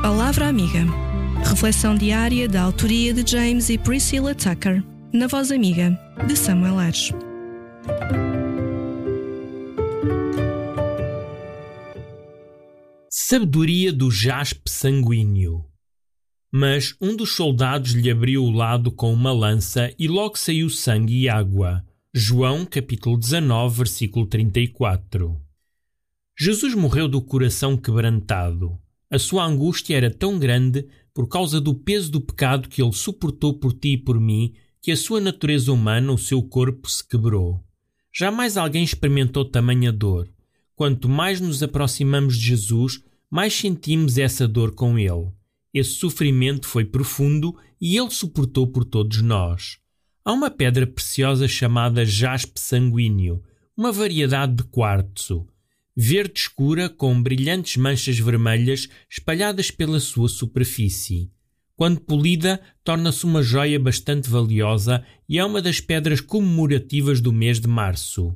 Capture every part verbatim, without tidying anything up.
Palavra Amiga. Reflexão diária da autoria de James e Priscilla Tucker, na voz amiga de Samuel Aires. Sabedoria do jaspe sanguíneo. Mas um dos soldados lhe abriu o lado com uma lança e logo saiu sangue e água. João capítulo dezanove, versículo trinta e quatro. Jesus morreu do coração quebrantado. A sua angústia era tão grande por causa do peso do pecado que ele suportou por ti e por mim, que a sua natureza humana, o seu corpo, se quebrou. Jamais alguém experimentou tamanha dor. Quanto mais nos aproximamos de Jesus, mais sentimos essa dor com ele. Esse sofrimento foi profundo e ele suportou por todos nós. Há uma pedra preciosa chamada jaspe sanguíneo, uma variedade de quartzo, verde escura com brilhantes manchas vermelhas espalhadas pela sua superfície. Quando polida, torna-se uma joia bastante valiosa e é uma das pedras comemorativas do mês de março.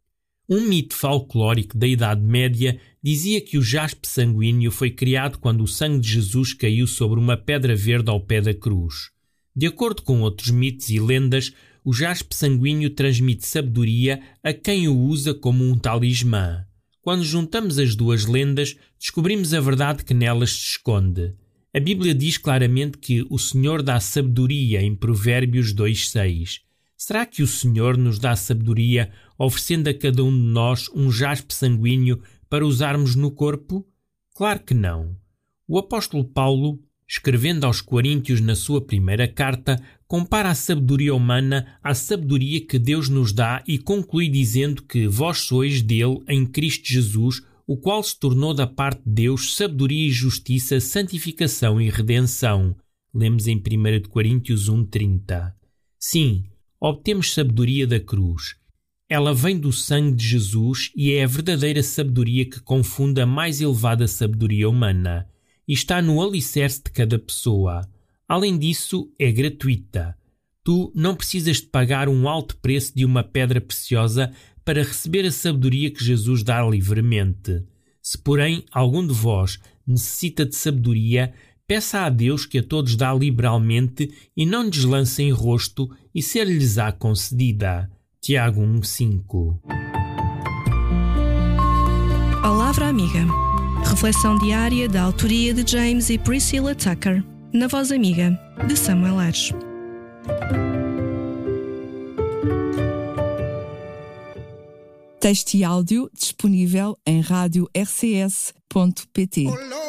Um mito folclórico da Idade Média dizia que o jaspe sanguíneo foi criado quando o sangue de Jesus caiu sobre uma pedra verde ao pé da cruz. De acordo com outros mitos e lendas, o jaspe sanguíneo transmite sabedoria a quem o usa como um talismã. Quando juntamos as duas lendas, descobrimos a verdade que nelas se esconde. A Bíblia diz claramente que o Senhor dá sabedoria em Provérbios dois, seis. Será que o Senhor nos dá sabedoria oferecendo a cada um de nós um jaspe sanguíneo para usarmos no corpo? Claro que não. O apóstolo Paulo, escrevendo aos Coríntios na sua primeira carta, compara a sabedoria humana à sabedoria que Deus nos dá e conclui dizendo que vós sois dele em Cristo Jesus, o qual se tornou da parte de Deus sabedoria e justiça, santificação e redenção. Lemos em primeira Coríntios um, trinta. Sim, obtemos sabedoria da cruz. Ela vem do sangue de Jesus e é a verdadeira sabedoria que confunde a mais elevada sabedoria humana. E está no alicerce de cada pessoa. Além disso, é gratuita. Tu não precisas de pagar um alto preço de uma pedra preciosa para receber a sabedoria que Jesus dá livremente. Se, porém, algum de vós necessita de sabedoria, peça a Deus que a todos dá liberalmente e não lhes lance em rosto e ser-lhes-á concedida. Tiago um, cinco. Palavra Amiga. Reflexão diária da autoria de James e Priscilla Tucker, na voz amiga de Samuel Aires. Texto e áudio disponível em rádio r c s ponto p t.